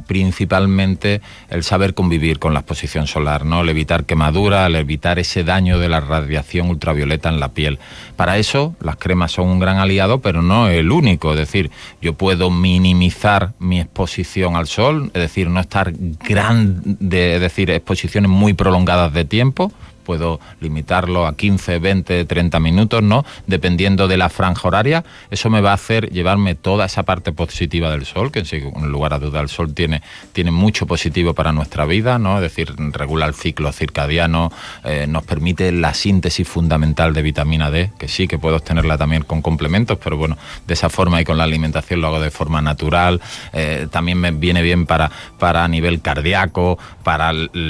principalmente el saber convivir con la exposición solar, ¿no? El evitar quemaduras, el evitar ese daño de la radiación ultravioleta en la piel. Para eso las cremas son un gran aliado, pero no el único. Es decir, yo puedo minimizar mi exposición al sol, es decir, no estar es decir, exposiciones muy prolongadas de tiempo. Puedo limitarlo a 15, 20, 30 minutos, ¿no? Dependiendo de la franja horaria. Eso me va a hacer llevarme toda esa parte positiva del sol, que sin lugar a duda el sol tiene mucho positivo para nuestra vida, ¿no? Es decir, regula el ciclo circadiano, nos permite la síntesis fundamental de vitamina D, que sí que puedo obtenerla también con complementos, pero bueno, de esa forma y con la alimentación lo hago de forma natural. También me viene bien para a nivel cardíaco, para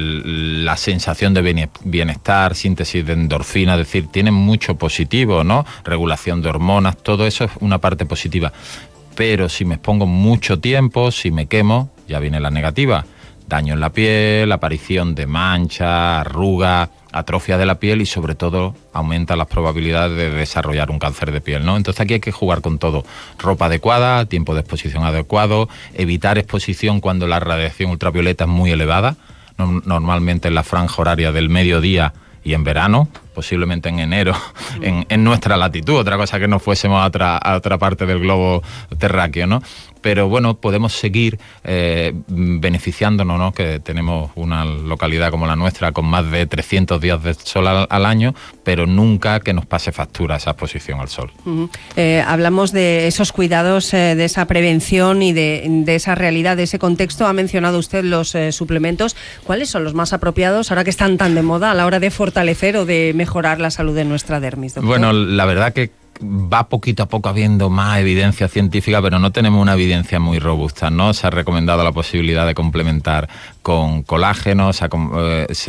la sensación de bienestar, síntesis de endorfina, es decir, tiene mucho positivo, ¿no? Regulación de hormonas, todo eso es una parte positiva. Pero si me expongo mucho tiempo, si me quemo, ya viene la negativa. Daño en la piel, aparición de manchas, arrugas, atrofia de la piel y sobre todo aumenta las probabilidades de desarrollar un cáncer de piel, ¿no? Entonces aquí hay que jugar con todo. Ropa adecuada, tiempo de exposición adecuado, evitar exposición cuando la radiación ultravioleta es muy elevada, normalmente en la franja horaria del mediodía y en verano, posiblemente en enero, en nuestra latitud, otra cosa que no fuésemos a otra parte del globo terráqueo, ¿no? Pero bueno, podemos seguir beneficiándonos, ¿no? Que tenemos una localidad como la nuestra con más de 300 días de sol al año, pero nunca que nos pase factura esa exposición al sol. Hablamos de esos cuidados, de esa prevención y de esa realidad, de ese contexto. Ha mencionado usted los suplementos. ¿Cuáles son los más apropiados ahora que están tan de moda a la hora de fortalecer o de mejorar la salud de nuestra dermis, doctor? Bueno, la verdad que va poquito a poco habiendo más evidencia científica, pero no tenemos una evidencia muy robusta, ¿no? Se ha recomendado la posibilidad de complementar con colágeno, se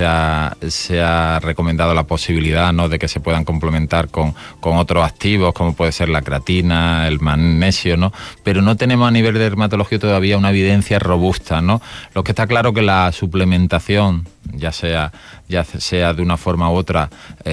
ha recomendado la posibilidad, ¿no?, de que se puedan complementar con otros activos, como puede ser la creatina, el magnesio, ¿no? Pero no tenemos a nivel de dermatología todavía una evidencia robusta, ¿no? Lo que está claro que la suplementación, ya sea de una forma u otra,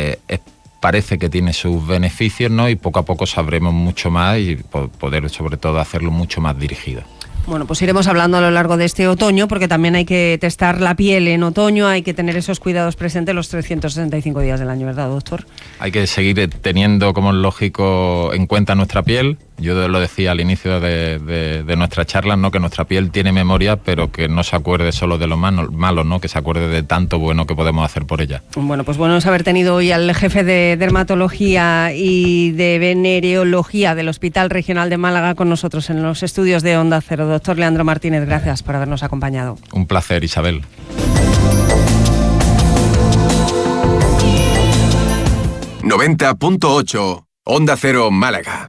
parece que tiene sus beneficios, ¿no? Y poco a poco sabremos mucho más y poder sobre todo hacerlo mucho más dirigido. Bueno, pues iremos hablando a lo largo de este otoño, porque también hay que testar la piel en otoño, hay que tener esos cuidados presentes los 365 días del año, ¿verdad, doctor? Hay que seguir teniendo, como es lógico, en cuenta nuestra piel. Yo lo decía al inicio de nuestra charla, ¿no?, que nuestra piel tiene memoria, pero que no se acuerde solo de lo malo, ¿no?, que se acuerde de tanto bueno que podemos hacer por ella. Bueno, pues bueno es haber tenido hoy al jefe de dermatología y de venereología del Hospital Regional de Málaga con nosotros en los estudios de Onda Cero. Doctor Leandro Martínez, gracias por habernos acompañado. Un placer, Isabel. ...90.8... Onda Cero Málaga.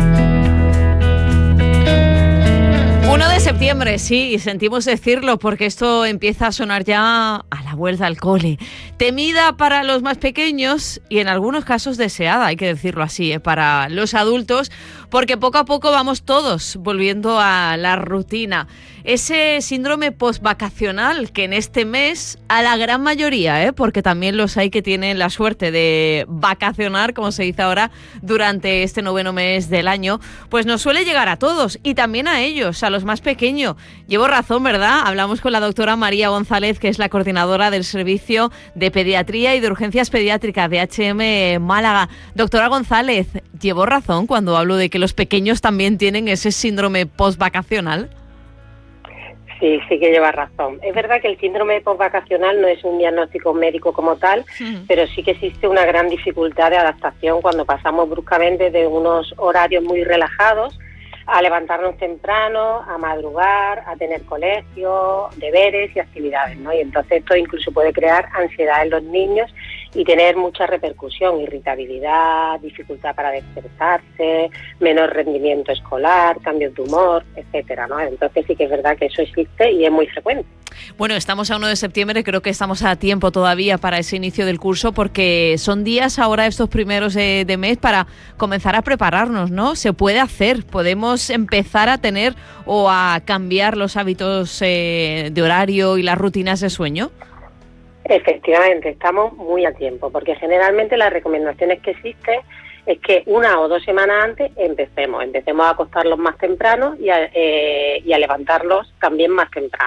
1 de septiembre, sí, y sentimos decirlo porque esto empieza a sonar ya a la vuelta al cole. Temida para los más pequeños y en algunos casos deseada, hay que decirlo así, para los adultos, porque poco a poco vamos todos volviendo a la rutina. Ese síndrome postvacacional que en este mes a la gran mayoría, porque también los hay que tienen la suerte de vacacionar, como se dice ahora, durante este 9º mes del año, pues nos suele llegar a todos y también a ellos, a los más pequeños. Llevo razón, ¿verdad? Hablamos con la doctora María González, que es la coordinadora del Servicio de Pediatría y de Urgencias Pediátricas de HM Málaga. Doctora González, ¿llevo razón cuando hablo de que los pequeños también tienen ese síndrome postvacacional? Sí, sí que lleva razón. Es verdad que el síndrome postvacacional no es un diagnóstico médico como tal, pero sí que existe una gran dificultad de adaptación cuando pasamos bruscamente de unos horarios muy relajados a levantarnos temprano, a madrugar, a tener colegio, deberes y actividades, ¿no? Y entonces esto incluso puede crear ansiedad en los niños y tener mucha repercusión, irritabilidad, dificultad para despertarse, menor rendimiento escolar, cambios de humor, etcétera, ¿no? Entonces sí que es verdad que eso existe y es muy frecuente. Bueno, estamos a 1 de septiembre, creo que estamos a tiempo todavía para ese inicio del curso, porque son días ahora estos primeros de mes para comenzar a prepararnos, ¿no? Se puede hacer, podemos empezar a tener o a cambiar los hábitos de horario y las rutinas de sueño. Efectivamente, estamos muy a tiempo, porque generalmente las recomendaciones que existen es que 1 o 2 semanas antes empecemos a acostarlos más temprano y a levantarlos también más temprano.